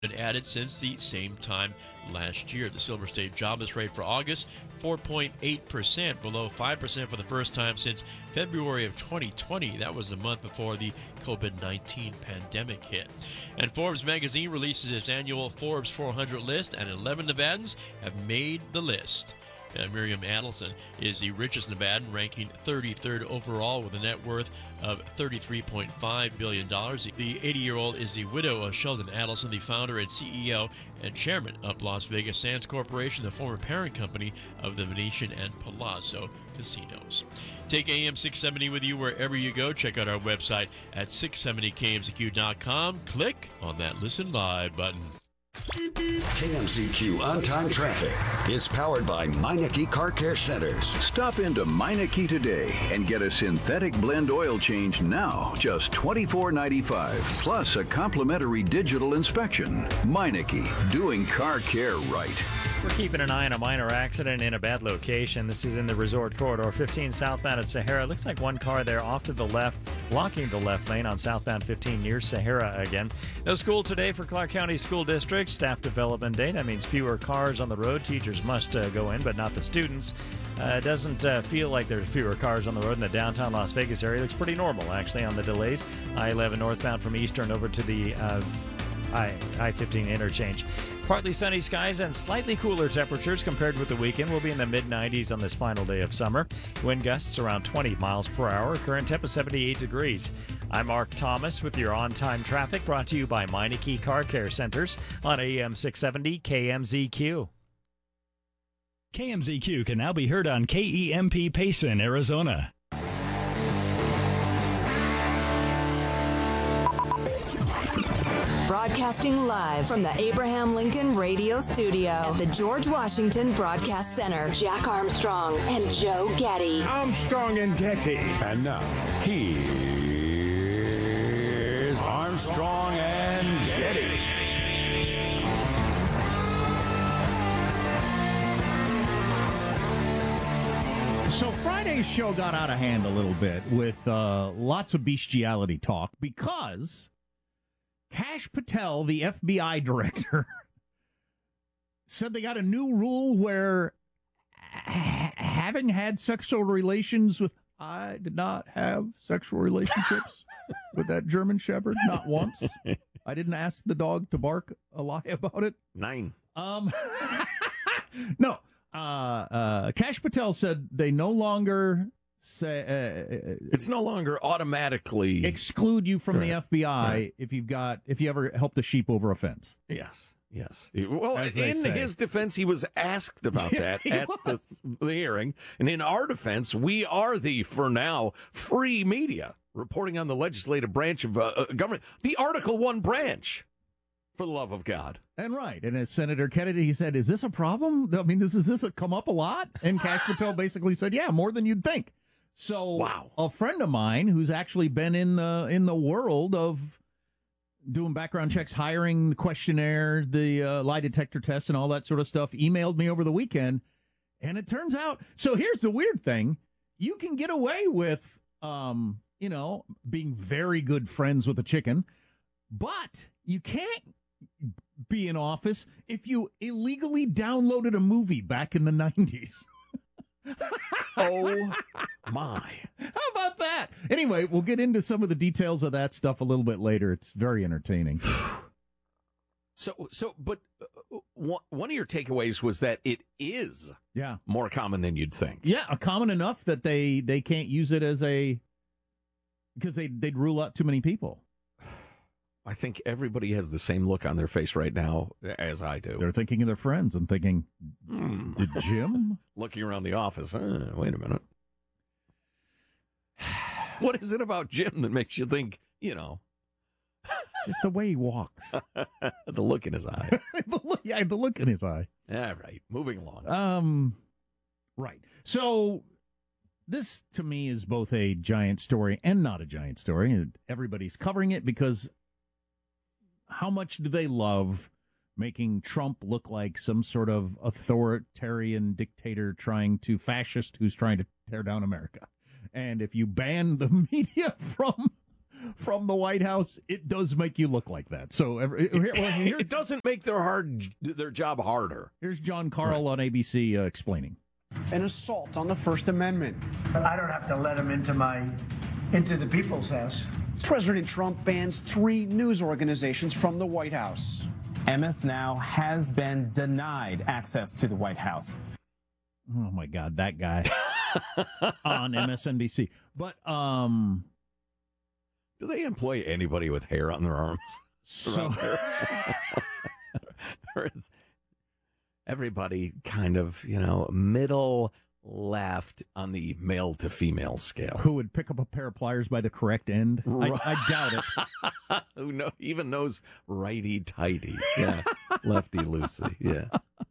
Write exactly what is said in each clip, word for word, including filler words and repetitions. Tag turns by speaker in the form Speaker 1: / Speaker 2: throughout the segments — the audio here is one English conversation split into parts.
Speaker 1: been added since the same time last year. The Silver State jobless rate for August, four point eight percent, below five percent for the first time since February of twenty twenty. That was the month before the COVID nineteen pandemic hit. And Forbes magazine releases its annual Forbes four hundred list, and eleven Nevadans have made the list. Uh, Miriam Adelson is the richest Nevadan, ranking thirty-third overall with a net worth of thirty-three point five billion dollars. The eighty-year-old is the widow of Sheldon Adelson, the founder and C E O and chairman of Las Vegas Sands Corporation, the former parent company of the Venetian and Palazzo casinos. Take A M six seventy with you wherever you go. Check out our website at six seventy K M Z Q dot com. Click on that Listen Live button.
Speaker 2: K M Z Q On-Time Traffic is powered by Meineke Car Care Centers.
Speaker 3: Stop into Meineke today and get a synthetic blend oil change now, just twenty-four ninety-five, plus a complimentary digital inspection. Meineke, doing car care right.
Speaker 4: We're keeping an eye on a minor accident in a bad location. This is in the Resort Corridor, fifteen southbound at Sahara. Looks like one car there off to the left, blocking the left lane on southbound fifteen near Sahara again. No school today for Clark County School District. Staff Development Day. That means fewer cars on the road. Teachers must uh, go in, but not the students. Uh, it doesn't uh, feel like there's fewer cars on the road in the downtown Las Vegas area. It looks pretty normal, actually, on the delays. I eleven northbound from Eastern over to the uh, I fifteen interchange. Partly sunny skies and slightly cooler temperatures compared with the weekend. We'll be in the mid nineties on this final day of summer. Wind gusts around twenty miles per hour. Current temp is seventy-eight degrees. I'm Mark Thomas with your on-time traffic, brought to you by Meineke Car Care Centers on A M six seventy K M Z Q.
Speaker 5: K M Z Q can now be heard on K E M P Payson, Arizona.
Speaker 6: Broadcasting live from the Abraham Lincoln Radio Studio at the George Washington Broadcast Center. Jack Armstrong and Joe Getty.
Speaker 7: Armstrong and Getty. And now, here's Armstrong and Getty.
Speaker 8: So Friday's show got out of hand a little bit with uh, lots of bestiality talk because Kash Patel, the F B I director, said they got a new rule where ha- having had sexual relations with... I did not have sexual relationships with that German Shepherd, not once. I didn't ask the dog to bark a lie about it.
Speaker 7: Nine.
Speaker 8: Um, no. Uh, uh, Kash Patel said they no longer say uh,
Speaker 7: it's no longer automatically
Speaker 8: exclude you from
Speaker 7: right.
Speaker 8: the F B I
Speaker 7: right.
Speaker 8: if you've got if you ever helped a sheep over a fence.
Speaker 7: Yes, yes. Well,
Speaker 8: As
Speaker 7: in
Speaker 8: say.
Speaker 7: his defense, he was asked about that at the, the hearing, and in our defense, we are the for now free media reporting on the legislative branch of uh, government, the Article One branch. For the love of God.
Speaker 8: And right. And as Senator Kennedy, he said, is this a problem? I mean, does, does this come up a lot? And Kash Patel basically said, yeah, more than you'd think. So
Speaker 7: wow.
Speaker 8: A friend of mine who's actually been in the in the world of doing background checks, hiring the questionnaire, the uh, lie detector test, and all that sort of stuff, emailed me over the weekend. And it turns out, so here's the weird thing. You can get away with, um, you know, being very good friends with a chicken, but you can't be in office if you illegally downloaded a movie back in the nineties.
Speaker 7: Oh, my.
Speaker 8: How about that? Anyway, we'll get into some of the details of that stuff a little bit later. It's very entertaining.
Speaker 7: So, so, but uh, one one of your takeaways was that it is
Speaker 8: yeah.
Speaker 7: more common than you'd think.
Speaker 8: Yeah, common enough that they, they can't use it as a, because they, they'd rule out too many people.
Speaker 7: I think everybody has the same look on their face right now as I do.
Speaker 8: They're thinking of their friends and thinking,
Speaker 7: mm.
Speaker 8: did Jim?
Speaker 7: Looking around the office. Uh, wait a minute. What is it about Jim that makes you think, you know?
Speaker 8: Just the way he walks.
Speaker 7: The look in his eye.
Speaker 8: the look, yeah, the look in his eye.
Speaker 7: All right, moving along.
Speaker 8: Um, right. So this, to me, is both a giant story and not a giant story. Everybody's covering it because how much do they love making Trump look like some sort of authoritarian dictator trying to fascist who's trying to tear down America? And if you ban the media from from the White House, it does make you look like that. So every, here, well, here,
Speaker 7: it doesn't make their hard their job harder.
Speaker 8: Here's John Carl right. on A B C uh, explaining.
Speaker 9: An assault on the First Amendment.
Speaker 10: I don't have to let him into my into the people's house.
Speaker 9: President Trump bans three news organizations from the White House.
Speaker 11: M S Now has been denied access to the White House.
Speaker 8: Oh my God, that guy on M S N B C. But um,
Speaker 7: do they employ anybody with hair on their arms?
Speaker 8: So
Speaker 7: or is everybody kind of, you know, middle left on the male to female scale?
Speaker 8: Who would pick up a pair of pliers by the correct end?
Speaker 7: Right.
Speaker 8: I, I doubt it.
Speaker 7: Who know, even knows righty tighty, yeah, lefty loosey, yeah.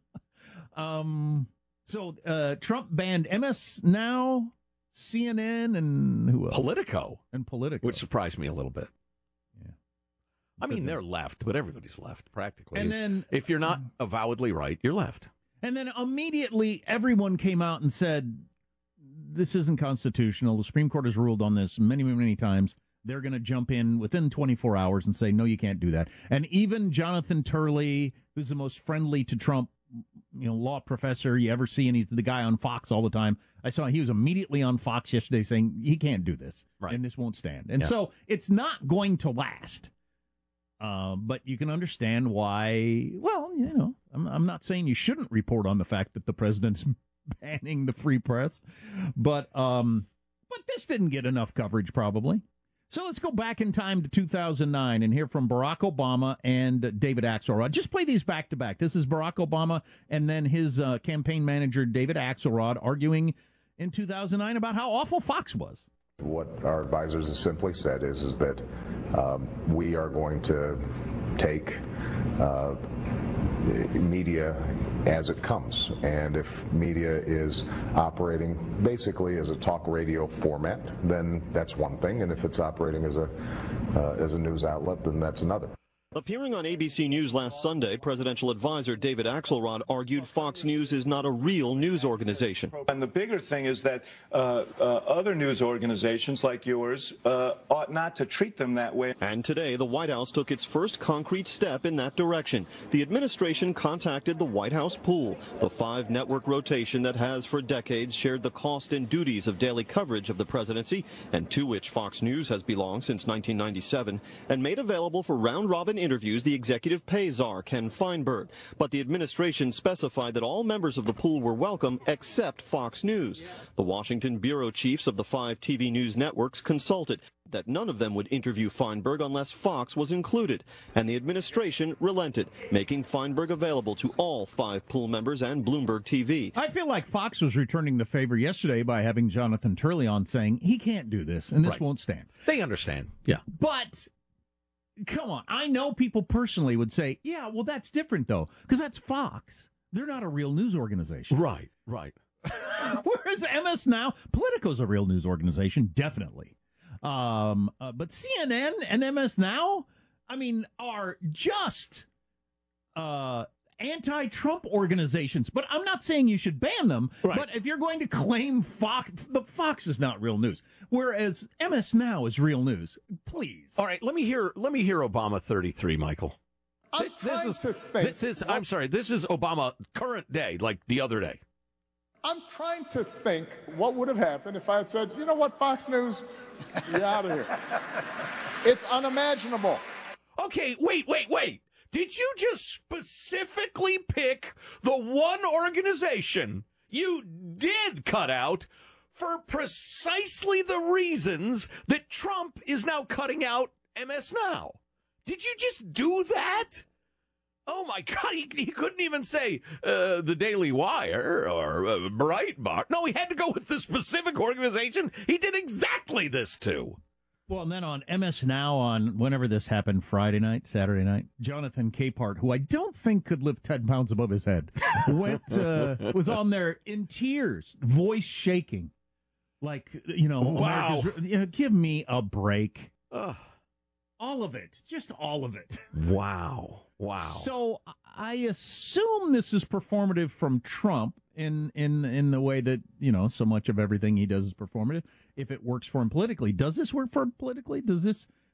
Speaker 8: Um. So uh, Trump banned M S Now, C N N, and who else?
Speaker 7: Politico.
Speaker 8: And Politico.
Speaker 7: Which surprised me a little bit.
Speaker 8: Yeah.
Speaker 7: I mean, they're left, but everybody's left, practically.
Speaker 8: And
Speaker 7: if,
Speaker 8: then,
Speaker 7: if you're not avowedly right, you're left.
Speaker 8: And then immediately everyone came out and said, this isn't constitutional. The Supreme Court has ruled on this many, many, many times. They're going to jump in within twenty-four hours and say, no, you can't do that. And even Jonathan Turley, who's the most friendly to Trump, you know, law professor you ever see, and he's the guy on Fox all the time. I saw he was immediately on Fox yesterday saying he can't do this,
Speaker 7: right.
Speaker 8: and this won't stand. And
Speaker 7: yeah.
Speaker 8: so it's not going to last. Uh, but you can understand why. Well, you know, I'm, I'm not saying you shouldn't report on the fact that the president's banning the free press, but um, but this didn't get enough coverage probably. So let's go back in time to two thousand nine and hear from Barack Obama and David Axelrod. Just play these back to back. This is Barack Obama and then his uh, campaign manager, David Axelrod, arguing in two thousand nine about how awful Fox was.
Speaker 12: What our advisors have simply said is, is that um, we are going to take uh, media as it comes, and if media is operating basically as a talk radio format, then that's one thing, and if it's operating as a uh, as a news outlet, then that's another.
Speaker 13: Appearing on A B C News last Sunday, presidential advisor David Axelrod argued Fox News is not a real news organization.
Speaker 14: And the bigger thing is that uh, uh, other news organizations like yours uh, ought not to treat them that way.
Speaker 13: And today, the White House took its first concrete step in that direction. The administration contacted the White House Pool, the five-network rotation that has for decades shared the cost and duties of daily coverage of the presidency, and to which Fox News has belonged since nineteen ninety-seven, and made available for round-robin interviews the executive pay czar, Ken Feinberg. But the administration specified that all members of the pool were welcome except Fox News. The Washington bureau chiefs of the five T V news networks consulted that none of them would interview Feinberg unless Fox was included, and the administration relented, making Feinberg available to all five pool members and Bloomberg T V.
Speaker 8: I feel like Fox was returning the favor yesterday by having Jonathan Turley on saying he can't do this and this
Speaker 7: right.
Speaker 8: won't stand.
Speaker 7: They understand, yeah.
Speaker 8: But come on, I know people personally would say, yeah, well, that's different, though, because that's Fox. They're not a real news organization.
Speaker 7: Right, right.
Speaker 8: Whereas M S Now, Politico's a real news organization, definitely. Um, uh, but C N N and M S Now, I mean, are just uh, anti-Trump organizations. But I'm not saying you should ban them.
Speaker 7: Right.
Speaker 8: But if you're going to claim Fox, the Fox is not real news, whereas M S Now is real news. Please.
Speaker 7: All right, let me hear. Let me hear Obama thirty-three, Michael.
Speaker 15: I'm
Speaker 7: this,
Speaker 15: trying
Speaker 7: this is,
Speaker 15: to think.
Speaker 7: This is. I'm sorry. This is Obama current day, like the other day.
Speaker 15: I'm trying to think what would have happened if I had said, you know what, Fox News, you're out of here. It's unimaginable.
Speaker 7: Okay, wait, wait, wait. Did you just specifically pick the one organization you did cut out for precisely the reasons that Trump is now cutting out M S Now? Did you just do that? Oh, my God, he, he couldn't even say uh, the Daily Wire or uh, Breitbart. No, he had to go with the specific organization he did exactly this to.
Speaker 8: Well, and then on M S Now, on whenever this happened, Friday night, Saturday night, Jonathan Capehart, who I don't think could lift ten pounds above his head, went uh, was on there in tears, voice shaking. Like, you know,
Speaker 7: wow.
Speaker 8: You know, give me a break.
Speaker 7: Ugh.
Speaker 8: All of it, just all of it.
Speaker 7: Wow. Wow.
Speaker 8: So I assume this is performative from Trump in, in in the way that, you know, so much of everything he does is performative. If it works for him politically, does this work for him politically? Does this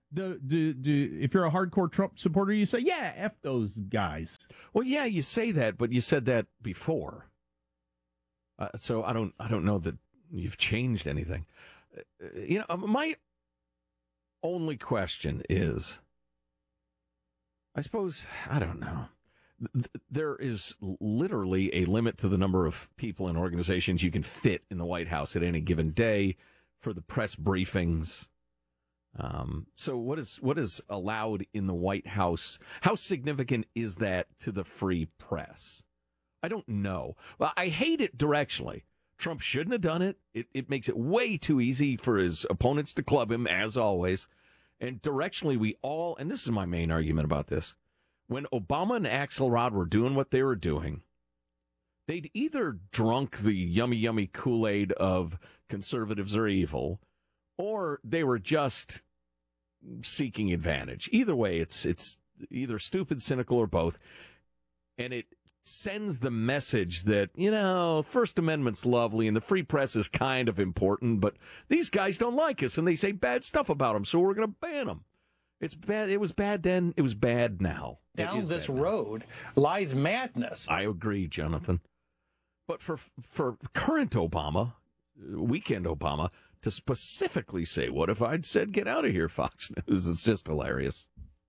Speaker 8: Do, do, do, if you're a hardcore Trump supporter, you say, yeah, F those guys.
Speaker 7: Well, yeah, you say that, but you said that before. Uh, so I don't I don't know that you've changed anything. Uh, you know, my only question is, I suppose, I don't know. Th- there is literally a limit to the number of people and organizations you can fit in the White House at any given day for the press briefings. Um, so what is what is allowed in the White House? How significant is that to the free press? I don't know. Well, I hate it directionally. Trump shouldn't have done it. It it makes it way too easy for his opponents to club him, as always. And directionally, we all, and this is my main argument about this, when Obama and Axelrod were doing what they were doing, they'd either drunk the yummy, yummy Kool-Aid of conservatives are evil, or they were just seeking advantage. Either way, it's it's either stupid, cynical, or both. And it sends the message that, you know, First Amendment's lovely and the free press is kind of important, but these guys don't like us and they say bad stuff about them, so we're going to ban them. It's bad. It was bad then. It was bad now.
Speaker 16: Down this road lies madness.
Speaker 7: I agree, Jonathan. But for for current Obama, weekend Obama, to specifically say, what if I'd said, get out of here, Fox News? It's just hilarious.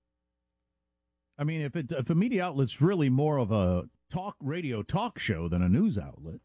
Speaker 8: I mean, if it, if a media outlet's really more of a talk radio talk show than a news outlet.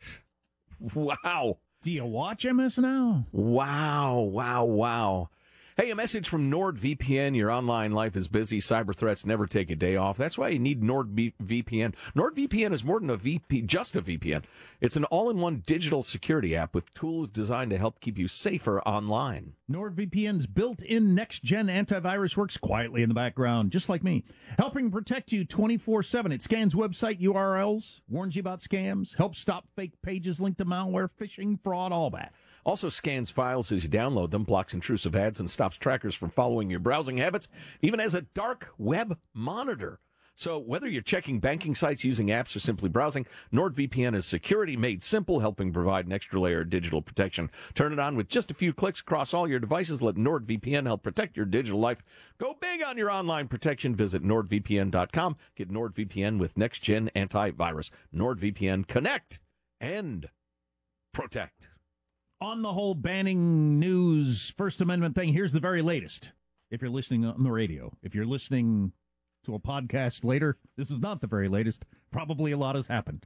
Speaker 7: Wow.
Speaker 8: Do you watch M S Now?
Speaker 7: Wow, wow, wow. Hey, a message from NordVPN. Your online life is busy. Cyber threats never take a day off. That's why you need NordVPN. NordVPN is more than a V P, just a V P N. It's an all-in-one digital security app with tools designed to help keep you safer online.
Speaker 8: NordVPN's built-in next-gen antivirus works quietly in the background, just like me, helping protect you twenty-four seven. It scans website U R Ls, warns you about scams, helps stop fake pages linked to malware, phishing, fraud, all that.
Speaker 7: Also scans files as you download them, blocks intrusive ads, and stops trackers from following your browsing habits, even has a dark web monitor. So whether you're checking banking sites, using apps, or simply browsing, NordVPN is security made simple, helping provide an extra layer of digital protection. Turn it on with just a few clicks across all your devices. Let NordVPN help protect your digital life. Go big on your online protection. Visit nord V P N dot com. Get NordVPN with next-gen antivirus. NordVPN, connect and protect.
Speaker 8: On the whole banning news First Amendment thing, here's the very latest. If you're listening on the radio, if you're listening to a podcast later, this is not the very latest. Probably a lot has happened.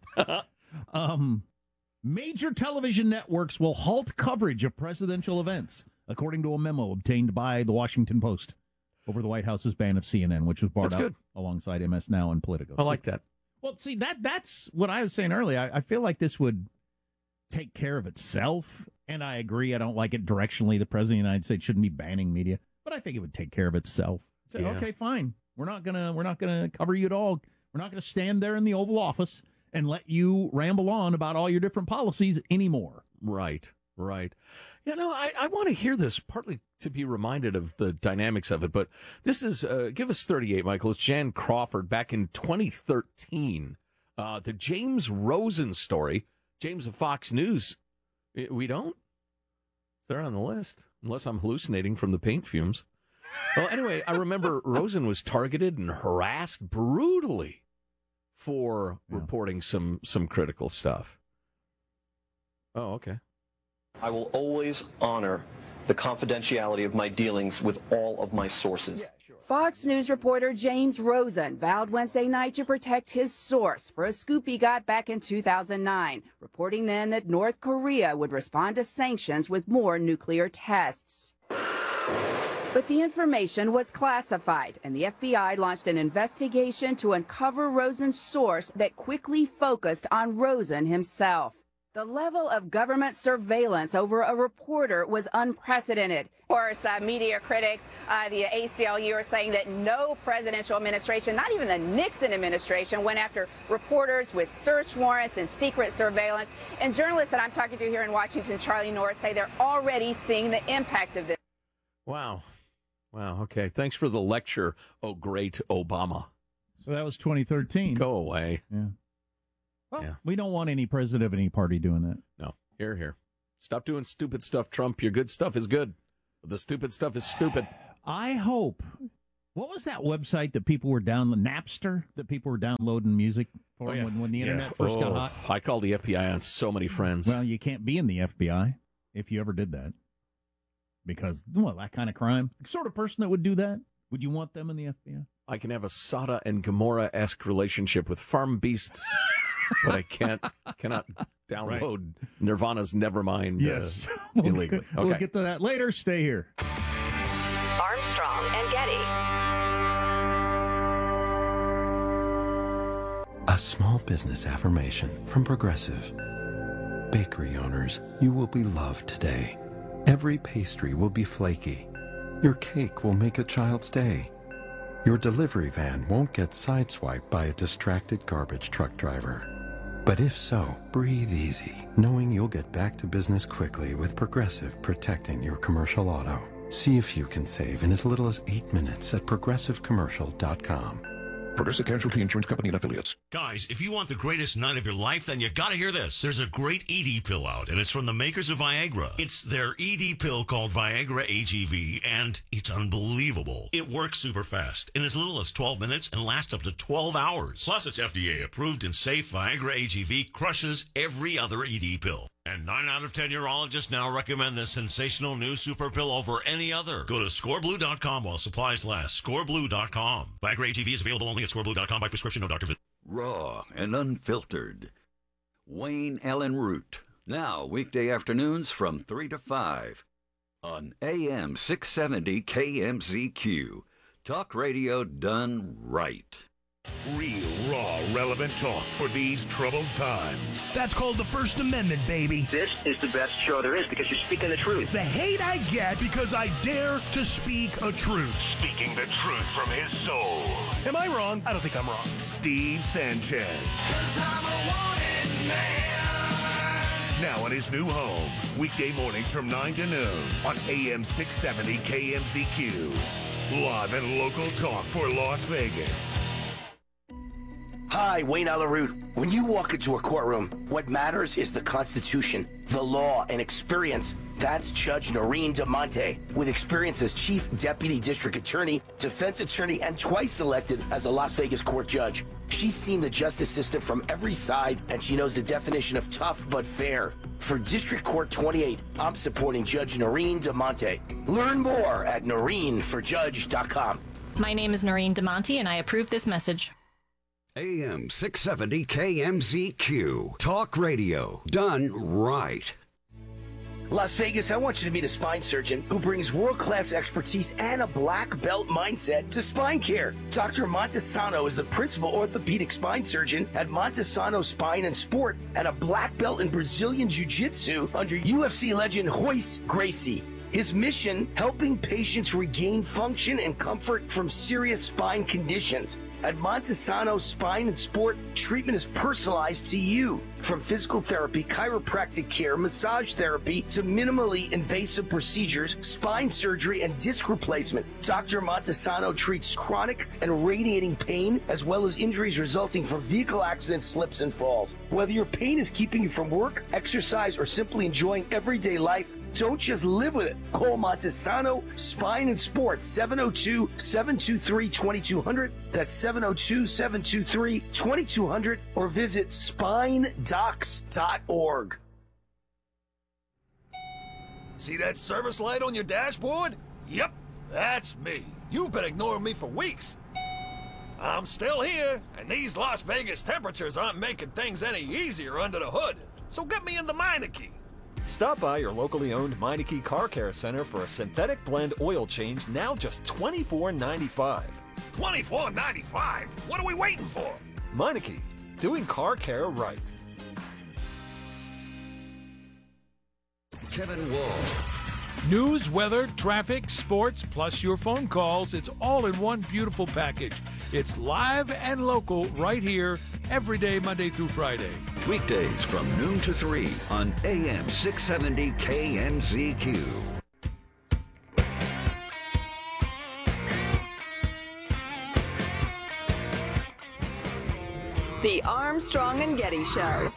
Speaker 8: um, major television networks will halt coverage of presidential events, according to a memo obtained by the Washington Post over the White House's ban of C N N, which was brought up alongside M S Now and Politico.
Speaker 7: I like that.
Speaker 8: Well, see, that that's what I was saying earlier. I, I feel like this would take care of itself. And I agree, I don't like it directionally. The President of the United States shouldn't be banning media, but I think it would take care of itself. So,
Speaker 7: Yeah.
Speaker 8: okay, fine. We're not gonna we're not gonna cover you at all. We're not gonna stand there in the Oval Office and let you ramble on about all your different policies anymore.
Speaker 7: Right, right. You know, I, I want to hear this, partly to be reminded of the dynamics of it, but this is, uh, give us thirty-eight, Michael. It's Jan Crawford back in twenty thirteen. Uh, the James Rosen story. James of Fox News. We don't? They're on the list, unless I'm hallucinating from the paint fumes. Well, anyway, I remember Rosen was targeted and harassed brutally for yeah. reporting some, some critical stuff. Oh, okay.
Speaker 13: I will always honor the confidentiality of my dealings with all of my sources. Yeah.
Speaker 17: Fox News reporter James Rosen vowed Wednesday night to protect his source for a scoop he got back in two thousand nine, reporting then that North Korea would respond to sanctions with more nuclear tests. But the information was classified, and the F B I launched an investigation to uncover Rosen's source that quickly focused on Rosen himself. The level of government surveillance over a reporter was unprecedented.
Speaker 18: Of course, uh, media critics, uh, the A C L U are saying that no presidential administration, not even the Nixon administration, went after reporters with search warrants and secret surveillance. And journalists that I'm talking to here in Washington, Charlie Norris, say they're already seeing the impact of this.
Speaker 7: Wow. Wow. Okay. Thanks for the lecture, oh great Obama.
Speaker 8: So that was twenty thirteen.
Speaker 7: Go away.
Speaker 8: Yeah. Well,
Speaker 7: yeah.
Speaker 8: We don't want any president of any party doing that.
Speaker 7: No. Here, here. Stop doing stupid stuff, Trump. Your good stuff is good. The stupid stuff is stupid.
Speaker 8: I hope. What was that website that people were downloading? Napster? That people were downloading music for
Speaker 7: Oh, yeah.
Speaker 8: when, when the
Speaker 7: Yeah.
Speaker 8: internet first got
Speaker 7: Oh,
Speaker 8: hot?
Speaker 7: I called the F B I on so many friends.
Speaker 8: Well, you can't be in the F B I if you ever did that. Because, well, that kind of crime. The sort of person that would do that, would you want them in the F B I?
Speaker 7: I can have a Sodom and Gomorrah-esque relationship with farm beasts, but I can't cannot download Nirvana's Nevermind
Speaker 8: Yes.
Speaker 7: uh,
Speaker 8: We'll
Speaker 7: illegally.
Speaker 8: get- We'll get to that later. Stay here.
Speaker 6: Armstrong and Getty.
Speaker 19: A small business affirmation from Progressive. Bakery owners, you will be loved today. Every pastry will be flaky. Your cake will make a child's day. Your delivery van won't get sideswiped by a distracted garbage truck driver. But if so, breathe easy, knowing you'll get back to business quickly with Progressive protecting your commercial auto. See if you can save in as little as eight minutes at progressive commercial dot com.
Speaker 20: Progressive Casualty Insurance Company and Affiliates.
Speaker 21: Guys, if you want the greatest night of your life, then you gotta hear this. There's a great E D pill out, and it's from the makers of Viagra. It's their E D pill called Viagra A G V, and it's unbelievable. It works super fast, in as little as twelve minutes, and lasts up to twelve hours. Plus, it's F D A approved and safe. Viagra A G V crushes every other E D pill. And nine out of ten urologists now recommend this sensational new super pill over any other. Go to score blue dot com while supplies last. score blue dot com. Viagra A G V is available only at score blue dot com by prescription, no doctor visit.
Speaker 22: Raw and unfiltered. Wayne Allen Root. Now, weekday afternoons from three to five on A M six seventy K M Z Q. Talk radio done right.
Speaker 23: Real, raw, relevant talk for these troubled times.
Speaker 24: That's called the First Amendment, baby.
Speaker 25: This is the best show there is because you're speaking the truth.
Speaker 24: The hate I get because I dare to speak a truth.
Speaker 23: Speaking the truth from his soul.
Speaker 24: Am I wrong? I don't think I'm wrong.
Speaker 23: Steve Sanchez. Now in his new home, weekday mornings from nine to noon on A M six seventy K M Z Q. Live and local talk for Las Vegas.
Speaker 25: Hi, Wayne Allen Root. When you walk into a courtroom, what matters is the Constitution, the law, and experience. That's Judge Noreen DeMonte. With experience as Chief Deputy District Attorney, Defense Attorney, and twice elected as a Las Vegas court judge. She's seen the justice system from every side, and she knows the definition of tough but fair. For District Court twenty-eight, I'm supporting Judge Noreen DeMonte. Learn more at noreen for judge dot com.
Speaker 26: My name is Noreen DeMonte, and I approve this message.
Speaker 27: A M six seventy K M Z Q. Talk radio done right.
Speaker 25: Las Vegas, I want you to meet a spine surgeon who brings world-class expertise and a black belt mindset to spine care. Doctor Montesano is the principal orthopedic spine surgeon at Montesano Spine and Sport and a black belt in Brazilian Jiu-Jitsu under U F C legend Royce Gracie. His mission, helping patients regain function and comfort from serious spine conditions. At Montesano Spine and Sport, treatment is personalized to you. From physical therapy, chiropractic care, massage therapy, to minimally invasive procedures, spine surgery, and disc replacement. Doctor Montesano treats chronic and radiating pain, as well as injuries resulting from vehicle accidents, slips, and falls. Whether your pain is keeping you from work, exercise, or simply enjoying everyday life, don't just live with it. Call Montesano Spine and Sport, seven oh two, seven two three, two two zero zero. That's seven oh two, seven two three, two two zero zero. Or visit spine docs dot org.
Speaker 28: See that service light on your dashboard? Yep, that's me. You've been ignoring me for weeks. I'm still here, and these Las Vegas temperatures aren't making things any easier under the hood. So get me in the Meineke.
Speaker 29: Stop by your locally owned Meineke Car Care Center for a synthetic blend oil change, now just twenty-four ninety-five.
Speaker 28: twenty-four ninety-five? What are we waiting for?
Speaker 29: Meineke, doing car care right.
Speaker 27: Kevin Wolf.
Speaker 30: News, weather, traffic, sports, plus your phone calls. It's all in one beautiful package. It's live and local right here every day, Monday through Friday.
Speaker 27: Weekdays from noon to three on A M six seventy K M Z Q.
Speaker 6: The Armstrong and Getty Show.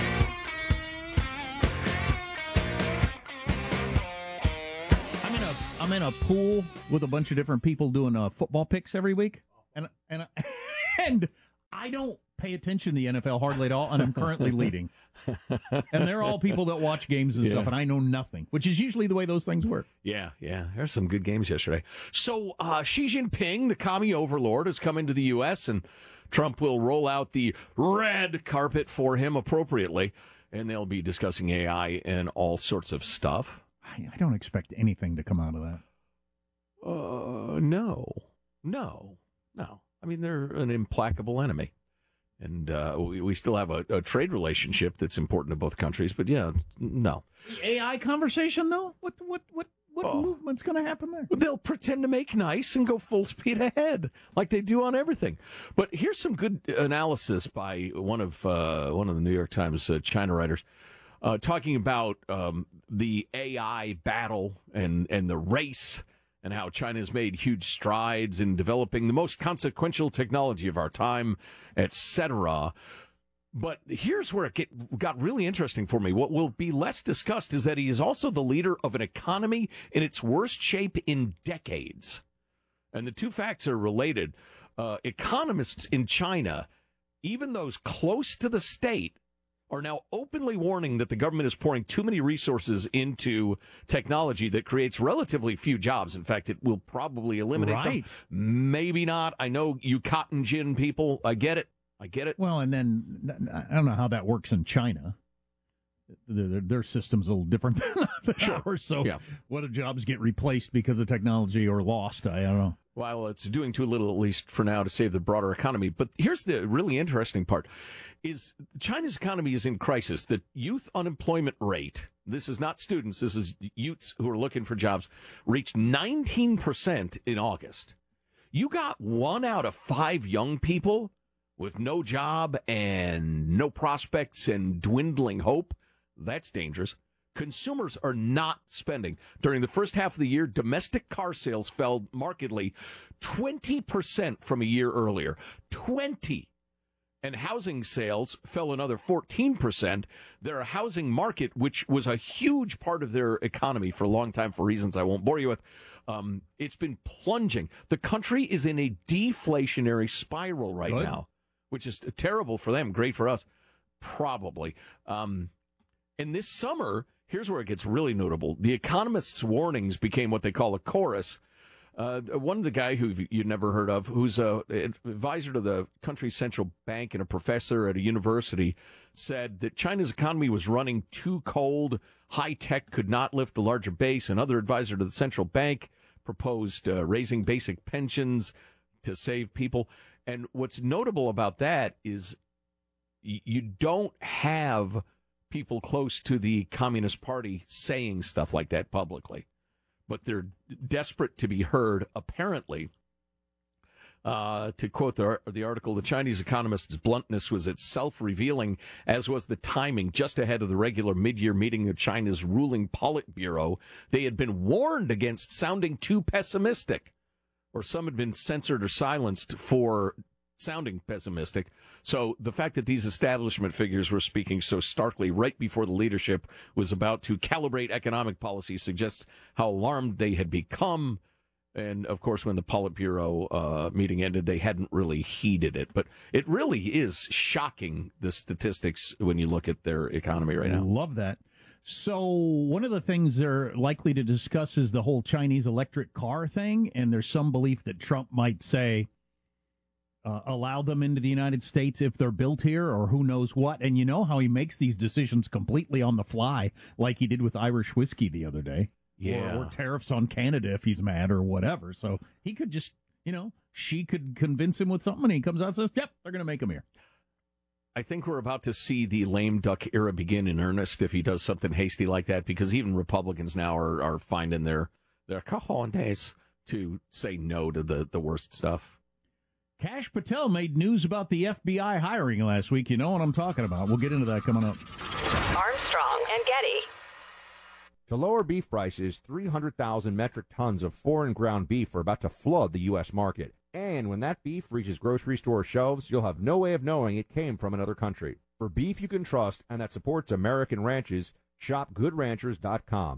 Speaker 8: I'm in a I'm in a pool with a bunch of different people doing uh, football picks every week, and and and I don't pay attention to the N F L hardly at all, and I'm currently leading. And they're all people that watch games and
Speaker 7: Yeah.
Speaker 8: stuff, and I know nothing, which is usually the way those things work.
Speaker 7: Yeah, yeah. There's some good games yesterday. So uh, Xi Jinping, the commie overlord, is coming to the U S, and Trump will roll out the red carpet for him appropriately, and they'll be discussing A I and all sorts of stuff.
Speaker 8: I, I don't expect anything to come out of that.
Speaker 7: Uh, no, no, no. I mean, they're an implacable enemy. And uh, we, we still have a, a trade relationship that's important to both countries. But, yeah, no.
Speaker 8: The A I conversation, though? What what what, what
Speaker 7: Oh.
Speaker 8: movement's going to happen there?
Speaker 7: They'll pretend to make nice and go full speed ahead like they do on everything. But here's some good analysis by one of uh, one of the New York Times uh, China writers uh, talking about um, the A I battle and, and the race and how China has made huge strides in developing the most consequential technology of our time, et cetera. But here's where it get, got really interesting for me. What will be less discussed is that he is also the leader of an economy in its worst shape in decades. And the two facts are related. Uh, economists in China, even those close to the state, are now openly warning that the government is pouring too many resources into technology that creates relatively few jobs. In fact, it will probably eliminate
Speaker 8: Right.
Speaker 7: them. Maybe not. I know you cotton gin people. I get it. I get it.
Speaker 8: Well, and then I don't know how that works in China. Their, their, their system's a little different than
Speaker 7: Sure.
Speaker 8: ours. So
Speaker 7: Yeah.
Speaker 8: whether jobs get replaced because of technology or lost, I don't know.
Speaker 7: Well, it's doing too little, at least for now, to save the broader economy. But here's the really interesting part, is China's economy is in crisis. The youth unemployment rate, this is not students, this is youths who are looking for jobs, reached nineteen percent in August. You got one out of five young people with no job and no prospects and dwindling hope. That's dangerous. Consumers are not spending. During the first half of the year, domestic car sales fell markedly twenty percent from a year earlier. twenty. And housing sales fell another fourteen percent. Their housing market, which was a huge part of their economy for a long time for reasons I won't bore you with, um, it's been plunging. The country is in a deflationary spiral right
Speaker 8: Good.
Speaker 7: now, which is terrible for them, great for us, probably. Um, and this summer, here's where it gets really notable. The economists' warnings became what they call a chorus. Uh, one of the guy who you've never heard of, who's a advisor to the country's central bank and a professor at a university, said that China's economy was running too cold. High tech could not lift a larger base. Another advisor to the central bank proposed uh, raising basic pensions to save people. And what's notable about that is y- you don't have people close to the Communist Party saying stuff like that publicly, but they're desperate to be heard, apparently. Uh, to quote the, the article, the Chinese economist's bluntness was itself revealing, as was the timing just ahead of the regular mid-year meeting of China's ruling Politburo. They had been warned against sounding too pessimistic, or some had been censored or silenced for sounding pessimistic. So the fact that these establishment figures were speaking so starkly right before the leadership was about to calibrate economic policy suggests how alarmed they had become. And, of course, when the Politburo uh, meeting ended, they hadn't really heeded it. But it really is shocking, the statistics, when you look at their economy right now.
Speaker 8: Love that. So one of the things they're likely to discuss is the whole Chinese electric car thing. And there's some belief that Trump might say, uh, allow them into the United States if they're built here, or who knows what. And you know how he makes these decisions completely on the fly, like he did with Irish whiskey the other day.
Speaker 7: Yeah.
Speaker 8: Or, or tariffs on Canada if he's mad or whatever. So he could just, you know, she could convince him with something, and he comes out and says, yep, they're going to make him here.
Speaker 7: I think we're about to see the lame duck era begin in earnest if he does something hasty like that, because even Republicans now are, are finding their, their cojones to say no to the, the worst stuff.
Speaker 8: Kash Patel made news about the F B I hiring last week. You know what I'm talking about. We'll get into that coming up.
Speaker 6: Armstrong and Getty.
Speaker 1: To lower beef prices, three hundred thousand metric tons of foreign ground beef are about to flood the U S market. And when that beef reaches grocery store shelves, you'll have no way of knowing it came from another country. For beef you can trust and that supports American ranches, shop good ranchers dot com.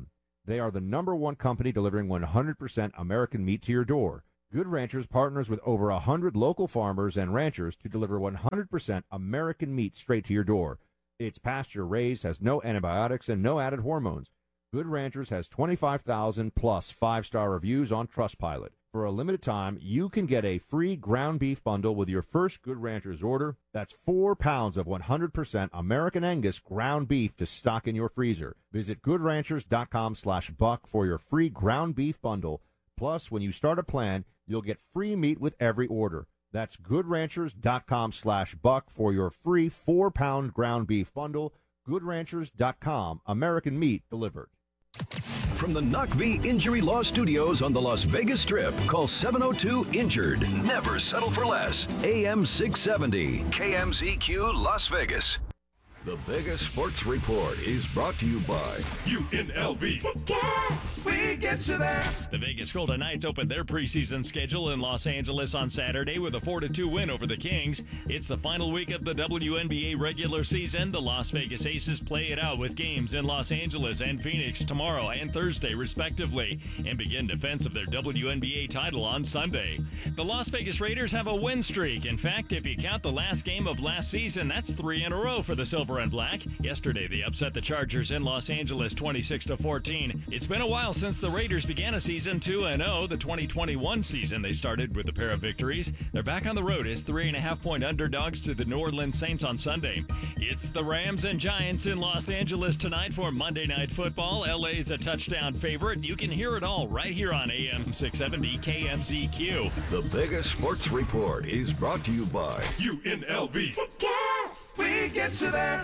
Speaker 1: They are the number one company delivering one hundred percent American meat to your door. Good Ranchers partners with over one hundred local farmers and ranchers to deliver one hundred percent American meat straight to your door. It's pasture-raised, has no antibiotics, and no added hormones. Good Ranchers has twenty-five thousand plus five-star reviews on Trustpilot. For a limited time, you can get a free ground beef bundle with your first Good Ranchers order. That's four pounds of one hundred percent American Angus ground beef to stock in your freezer. Visit goodranchers.com slash buck for your free ground beef bundle. Plus, when you start a plan, you'll get free meat with every order. That's goodranchers.com slash buck for your free four-pound ground beef bundle. good ranchers dot com, American meat delivered.
Speaker 2: From the N U C V Injury Law Studios on the Las Vegas Strip, call seven oh two injured. Never settle for less. A M six seventy, K M Z Q, Las Vegas. The Vegas Sports Report is brought to you by
Speaker 24: U N L V.
Speaker 3: Tickets! We get you there!
Speaker 4: The Vegas Golden Knights opened their preseason schedule in Los Angeles on Saturday with a four to two win over the Kings. It's the final week of the W N B A regular season. The Las Vegas Aces play it out with games in Los Angeles and Phoenix tomorrow and Thursday, respectively, and begin defense of their W N B A title on Sunday. The Las Vegas Raiders have a win streak. In fact, if you count the last game of last season, that's three in a row for the Silver and Black. Yesterday, they upset the Chargers in Los Angeles twenty-six to fourteen. It's been a while since the Raiders began a season two and oh. The twenty twenty-one season, they started with a pair of victories. They're back on the road as three and a half point underdogs to the New Orleans Saints on Sunday. It's the Rams and Giants in Los Angeles tonight for Monday Night Football. L A's a touchdown favorite. You can hear it all right here on A M six seventy K M Z Q.
Speaker 2: The Vegas Sports Report is brought to you by
Speaker 24: U N L V.
Speaker 3: Tickets! We get you there!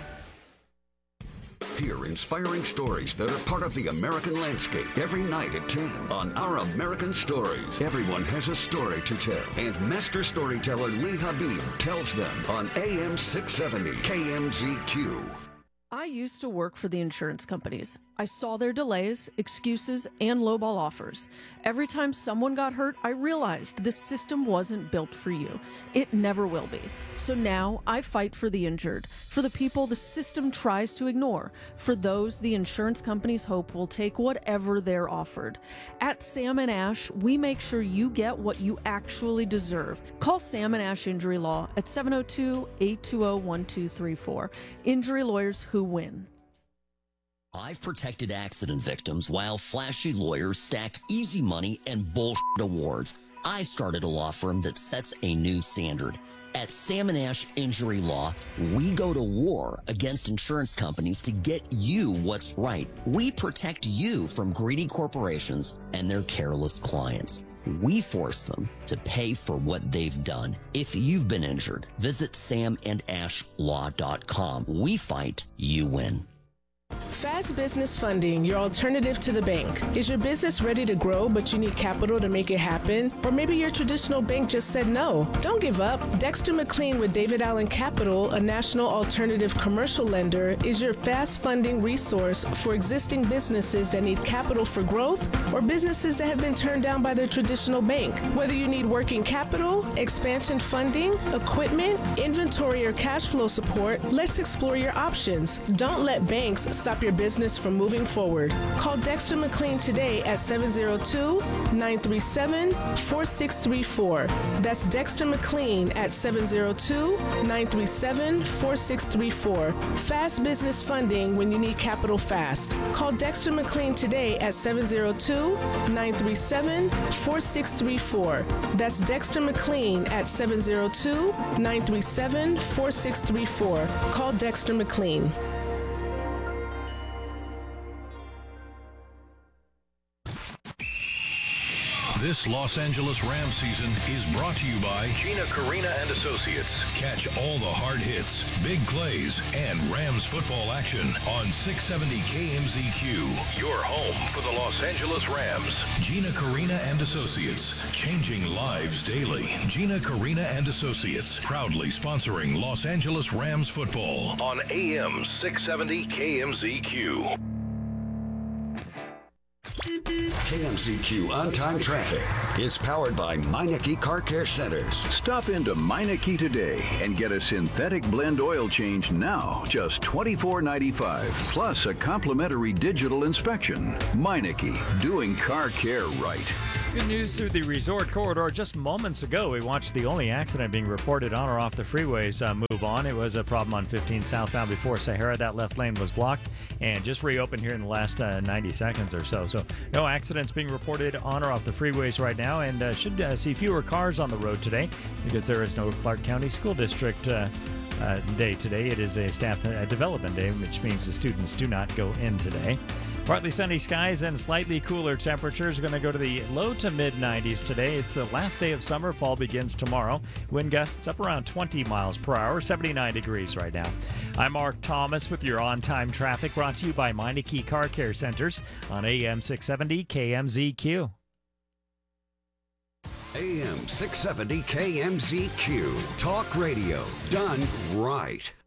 Speaker 2: Hear inspiring stories that are part of the American landscape every night at ten on Our American Stories. Everyone has a story to tell, and master storyteller Lee Habib tells them on A M six seventy K M Z Q.
Speaker 5: I used to work for the insurance companies. I saw their delays, excuses, and lowball offers. Every time someone got hurt, I realized this system wasn't built for you. It never will be. So now I fight for the injured, for the people the system tries to ignore, for those the insurance companies hope will take whatever they're offered. At Sam and Ash, we make sure you get what you actually deserve. Call Sam and Ash Injury Law at seven oh two, eight two oh, one two three four. Injury lawyers who win.
Speaker 9: I've protected accident victims while flashy lawyers stack easy money and bullshit awards. I started a law firm that sets a new standard. At Sam and Ash Injury Law, we go to war against insurance companies to get you what's right. We protect you from greedy corporations and their careless clients. We force them to pay for what they've done. If you've been injured, visit sam and ash law dot com. We fight, you win.
Speaker 10: Fast Business Funding, your alternative to the bank. Is your business ready to grow, but you need capital to make it happen? Or maybe your traditional bank just said no. Don't give up. Dexter McLean with David Allen Capital, a national alternative commercial lender, is your fast funding resource for existing businesses that need capital for growth or businesses that have been turned down by their traditional bank. Whether you need working capital, expansion funding, equipment, inventory, or cash flow support, let's explore your options. Don't let banks stop your business from moving forward. Call Dexter McLean today at seven oh two, nine three seven, four six three four. That's Dexter McLean at seven oh two, nine three seven, four six three four. Fast business funding when you need capital fast. Call Dexter McLean today at seven oh two, nine three seven, four six three four. That's Dexter McLean at seven oh two, nine three seven, four six three four. Call Dexter McLean.
Speaker 24: This Los Angeles Rams season is brought to you by Gina Carina and Associates. Catch all the hard hits, big plays, and Rams football action on six seventy K M Z Q. Your home for the Los Angeles Rams. Gina Carina and Associates, changing lives daily. Gina Carina and Associates, proudly sponsoring Los Angeles Rams football on A M six seventy K M Z Q.
Speaker 27: K M Z Q On-Time Traffic is powered by Meineke Car Care Centers.
Speaker 11: Stop into Meineke today and get a synthetic blend oil change now, just twenty-four ninety-five, plus a complimentary digital inspection. Meineke, doing car care right.
Speaker 4: Good news through the resort corridor. Just moments ago, we watched the only accident being reported on or off the freeways uh, move on. It was a problem on fifteen southbound before Sahara. That left lane was blocked and just reopened here in the last uh, ninety seconds or so. So no accidents being reported on or off the freeways right now, and uh, should uh, see fewer cars on the road today because there is no Clark County School District uh, uh, day today. It is a staff uh, development day, which means the students do not go in today. Partly sunny skies and slightly cooler temperatures. Going to go to the low to mid nineties today. It's the last day of summer. Fall begins tomorrow. Wind gusts up around twenty miles per hour, seventy-nine degrees right now. I'm Mark Thomas with your on-time traffic, brought to you by Meineke Car Care Centers on A M six seventy K M Z Q.
Speaker 27: A M six seventy K M Z Q. Talk radio done right.